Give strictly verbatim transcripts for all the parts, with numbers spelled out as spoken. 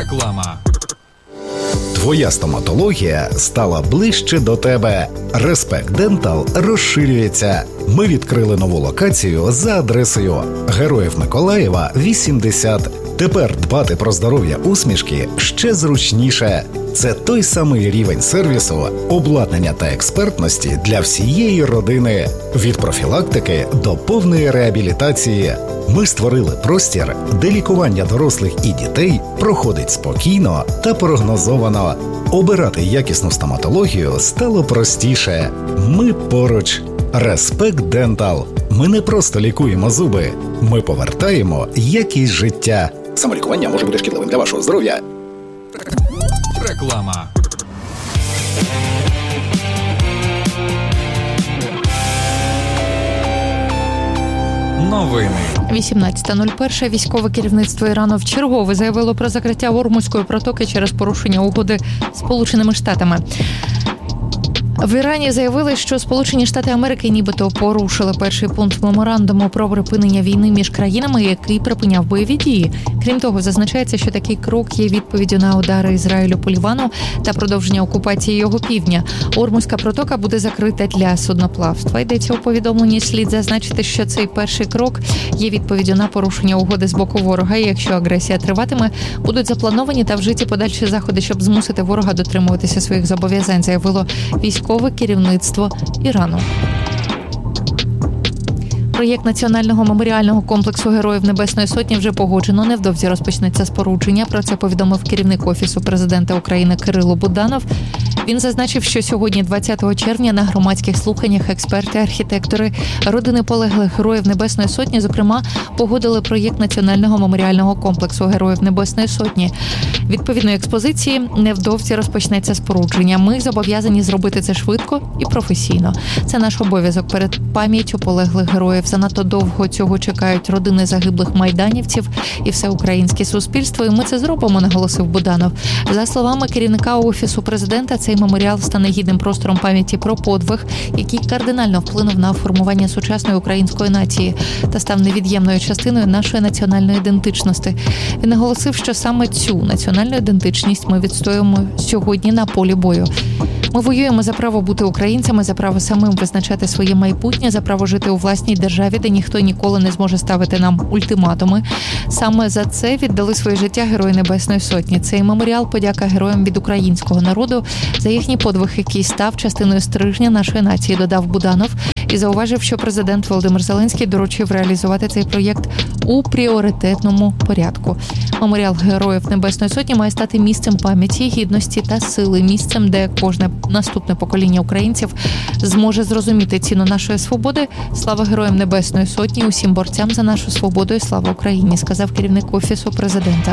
Реклама. Твоя стоматологія стала ближче до тебе. Респект Дентал розширюється. Ми відкрили нову локацію за адресою Героїв Миколаєва, вісімдесят. Тепер дбати про здоров'я усмішки ще зручніше. Це той самий рівень сервісу, обладнання та експертності для всієї родини. Від профілактики до повної реабілітації. Ми створили простір, де лікування дорослих і дітей проходить спокійно та прогнозовано. Обирати якісну стоматологію стало простіше. Ми поруч. Респект Дентал. Ми не просто лікуємо зуби. Ми повертаємо якість життя. Самолікування може бути шкідливим для вашого здоров'я. Реклама. Новини. вісімнадцята нуль один. Військове керівництво Ірану вчергове заявило про закриття Ормузької протоки через порушення угоди з Сполученими Штатами. В Ірані заявили, що Сполучені Штати Америки нібито порушили перший пункт меморандуму про припинення війни між країнами, який припиняв бойові дії. Крім того, зазначається, що такий крок є відповіддю на удари Ізраїлю по Лівану та продовження окупації його півдня. Ормузька протока буде закрита для судноплавства. Йдеться у повідомленні. Слід зазначити, що цей перший крок є відповіддю на порушення угоди з боку ворога. І якщо агресія триватиме, будуть заплановані та вжиті подальші заходи, щоб змусити ворога дотримуватися своїх зобов'язань, заявило військове керівництво Ірану. Проєкт національного меморіального комплексу Героїв Небесної Сотні вже погоджено. Невдовзі розпочнеться спорудження. Про це повідомив керівник Офісу президента України Кирило Буданов. Він зазначив, що сьогодні, двадцятого червня, на громадських слуханнях експерти, архітектори, родини полеглих Героїв Небесної Сотні, зокрема, погодили проєкт національного меморіального комплексу Героїв Небесної Сотні. Відповідної експозиції невдовзі розпочнеться спорудження. Ми зобов'язані зробити це швидко і професійно. Це наш обов'язок перед пам'яттю полеглих героїв. Занадто довго цього чекають родини загиблих майданівців і все українське суспільство, і ми це зробимо, наголосив Буданов. За словами керівника Офісу президента, цей меморіал стане гідним простором пам'яті про подвиг, який кардинально вплинув на формування сучасної української нації та став невід'ємною частиною нашої національної ідентичності. Він наголосив, що саме цю національну ідентичність ми відстоюємо сьогодні на полі бою. Ми воюємо за право бути українцями, за право самим визначати своє майбутнє, за право жити у власній державі, де ніхто ніколи не зможе ставити нам ультиматуми. Саме за це віддали своє життя Герої Небесної Сотні. Цей меморіал – подяка героям від українського народу за їхній подвиг, який став частиною стрижня нашої нації, додав Буданов. І зауважив, що президент Володимир Зеленський доручив реалізувати цей проєкт у пріоритетному порядку. Меморіал Героїв Небесної Сотні має стати місцем пам'яті, гідності та сили, місцем, де кожне наступне покоління українців зможе зрозуміти ціну нашої свободи. Слава Героям Небесної Сотні, усім борцям за нашу свободу і слава Україні, сказав керівник Офісу президента.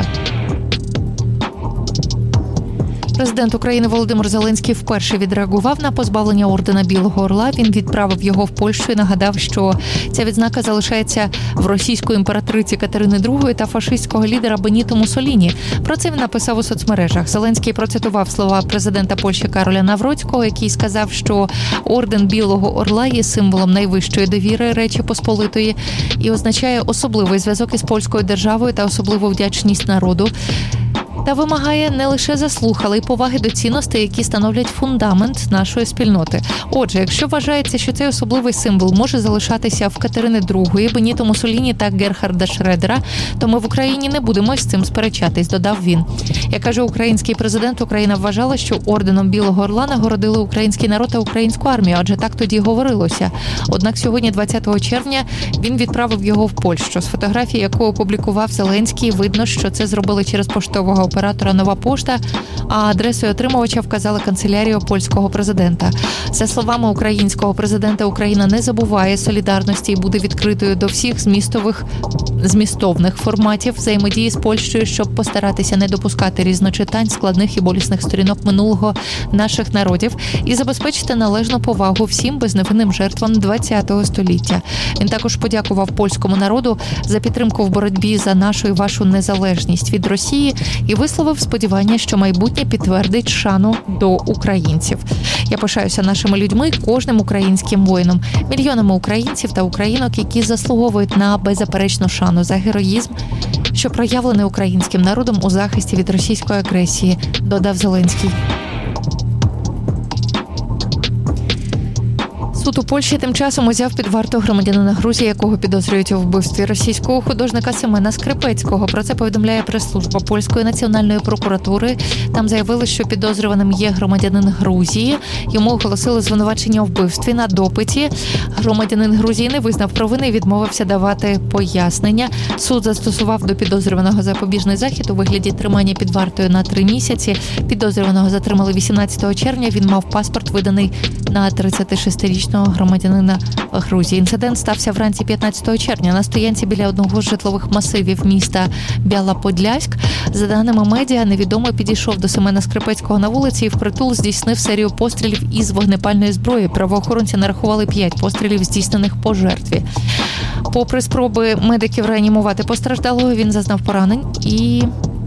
Президент України Володимир Зеленський вперше відреагував на позбавлення ордена Білого Орла. Він відправив його в Польщу і нагадав, що ця відзнака залишається в російської імператриці Катерини другої та фашистського лідера Беніто Муссоліні. Про це він написав у соцмережах. Зеленський процитував слова президента Польщі Кароля Навроцького, який сказав, що орден Білого Орла є символом найвищої довіри Речі Посполитої і означає особливий зв'язок із польською державою та особливу вдячність народу. Та вимагає не лише заслуг, але й поваги до цінностей, які становлять фундамент нашої спільноти. Отже, якщо вважається, що цей особливий символ може залишатися в Катерини другої, Беніто Муссоліні та Герхарда Шредера, то ми в Україні не будемо з цим сперечатись, додав він. Як каже український президент, Україна вважала, що орденом Білого Орла нагородили український народ та українську армію, адже так тоді говорилося. Однак сьогодні, двадцятого червня, він відправив його в Польщу. З фотографії, яку опублікував Зеленський, видно, що це зробили через поштового оператора «Нова пошта», а адресою отримувача вказали канцелярію польського президента. За словами українського президента, Україна не забуває солідарності і буде відкритою до всіх змістових, змістовних форматів взаємодії з Польщею, щоб постаратися не допускати різночитань, складних і болісних сторінок минулого наших народів і забезпечити належну повагу всім безневинним жертвам ХХ століття. Він також подякував польському народу за підтримку в боротьбі за нашу і вашу незалежність від Росії і висловив сподівання, що майбутнє підтвердить шану до українців. Я пишаюся нашими людьми, кожним українським воїном, мільйонами українців та українок, які заслуговують на беззаперечну шану за героїзм, що проявлений українським народом у захисті від російської агресії, додав Зеленський. Суд у Польщі тим часом узяв під варту громадянина Грузії, якого підозрюють у вбивстві російського художника Семена Скрипецького. Про це повідомляє прес-служба Польської національної прокуратури. Там заявили, що підозрюваним є громадянин Грузії. Йому оголосили звинувачення у вбивстві. На допиті громадянин Грузії не визнав провини і відмовився давати пояснення. Суд застосував до підозрюваного запобіжний захід у вигляді тримання під вартою на три місяці. Підозрюваного затримали вісімнадцятого червня. Він мав паспорт, виданий на тридцятишестирічного громадянина Грузії. Інцидент стався вранці п'ятнадцятого червня на стоянці біля одного з житлових масивів міста Бяла-Подляськ. За даними медіа, невідомий підійшов до Семена Скрипецького на вулиці і впритул здійснив серію пострілів із вогнепальної зброї. Правоохоронці нарахували п'ять пострілів, здійснених по жертві. Попри спроби медиків реанімувати постраждалого, він зазнав поранень і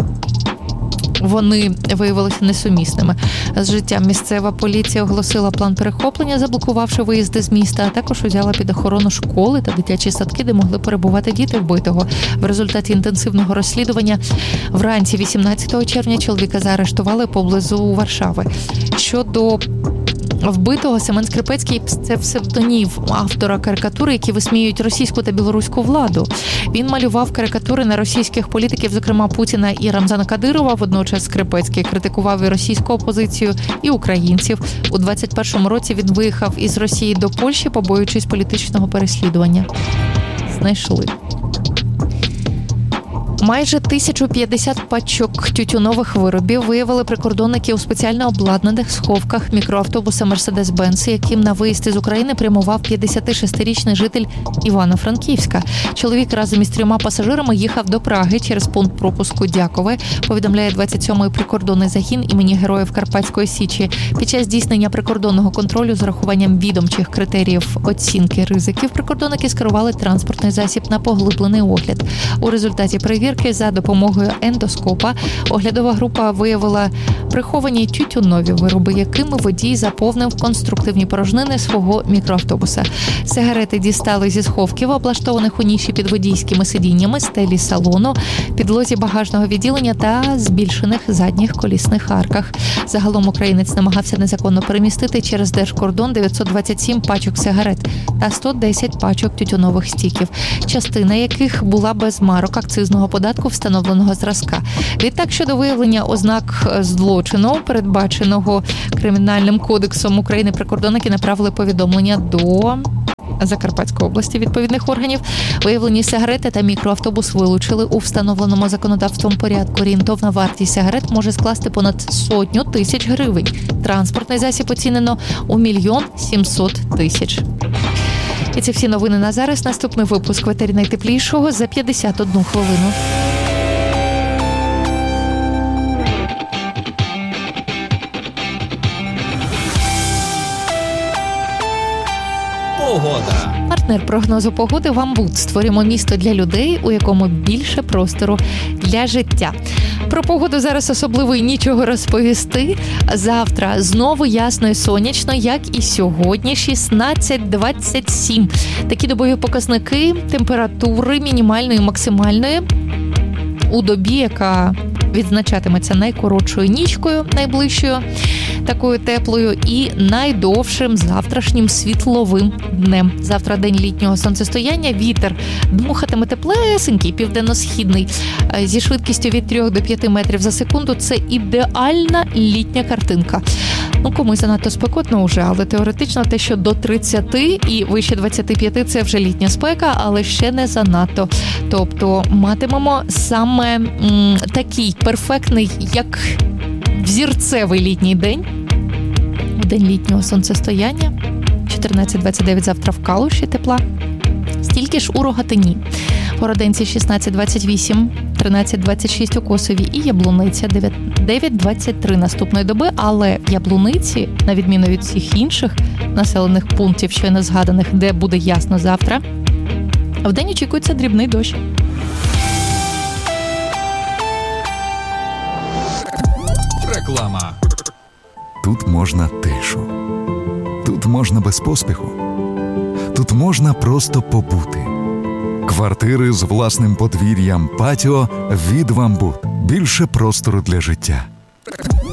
вони виявилися несумісними з життям. Місцева поліція оголосила план перехоплення, заблокувавши виїзди з міста, а також узяла під охорону школи та дитячі садки, де могли перебувати діти вбитого. В результаті інтенсивного розслідування вранці вісімнадцятого червня чоловіка заарештували поблизу Варшави. Щодо вбитого, Семен Скрипецький – це псевдонім автора карикатури, які висміюють російську та білоруську владу. Він малював карикатури на російських політиків, зокрема Путіна і Рамзана Кадирова. Водночас Скрипецький критикував і російську опозицію, і українців. У двадцять першому році він виїхав із Росії до Польщі, побоюючись політичного переслідування. Знайшли. Майже тисячу п'ятдесят пачок тютюнових виробів виявили прикордонники у спеціально обладнаних сховках мікроавтобуса «Мерседес-Бенц», яким на виїзд із України прямував п'ятдесятишестирічний житель Івано-Франківська. Чоловік разом із трьома пасажирами їхав до Праги через пункт пропуску Дякове, повідомляє двадцять сьомий прикордонний загін імені Героїв Карпатської Січі. Під час здійснення прикордонного контролю з урахуванням відомчих критеріїв оцінки ризиків прикордонники скерували транспортний засіб на поглиблений огляд. У результаті перевірки за допомогою ендоскопа оглядова група виявила приховані тютюнові вироби, якими водій заповнив конструктивні порожнини свого мікроавтобуса. Сигарети дістали зі сховків, облаштованих у ніші під водійськими сидіннями, стелі салону, підлозі багажного відділення та збільшених задніх колісних арках. Загалом українець намагався незаконно перемістити через держкордон дев'ятсот двадцять сім пачок сигарет та сто десять пачок тютюнових стіків, частина яких була без марок акцизного податку встановленого зразка. Відтак, щодо виявлення ознак злочину, передбаченого Кримінальним кодексом України, прикордонники направили повідомлення до Закарпатської області відповідних органів. Виявлені сигарети та мікроавтобус вилучили у встановленому законодавством порядку. Орієнтовна вартість сигарет може скласти понад сотню тисяч гривень. Транспортний засіб оцінено у мільйон сімсот тисяч. І це всі новини на зараз. Наступний випуск в етері найтеплішого за п'ятдесят одну хвилину. Погода. Партнер прогнозу погоди «Вамбут». Створюємо місто для людей, у якому більше простору для життя. Про погоду зараз особливо і нічого розповісти. Завтра знову ясно і сонячно, як і сьогодні, шістнадцять двадцять сім. Такі добові показники температури мінімальної і максимальної у добі, яка відзначатиметься найкоротшою нічкою, найближчою, такою теплою, і найдовшим завтрашнім світловим днем. Завтра день літнього сонцестояння, вітер дмухатиме теплесенький, південно-східний, зі швидкістю від трьох до п'яти метрів за секунду. Це ідеальна літня картинка. Ну, комусь занадто спекотно вже, але теоретично те, що до тридцяти і вище двадцяти п'яти – це вже літня спека, але ще не занадто. Тобто матимемо саме м, такий перфектний, як взірцевий літній день, у день літнього сонцестояння, чотирнадцять двадцять дев'ять завтра в Калуші тепла, стільки ж у Рогатині. Породенці шістнадцять двадцять вісім, тринадцять двадцять шість у Косові і Яблуниця дев'ять двадцять три наступної доби, але в Яблуниці, на відміну від всіх інших населених пунктів, щойно згаданих, де буде ясно завтра, вдень очікується дрібний дощ. Реклама. Тут можна тишу. Тут можна без поспіху. Тут можна просто побути. Квартири з власним подвір'ям, патіо від «Вамбут». Більше простору для життя.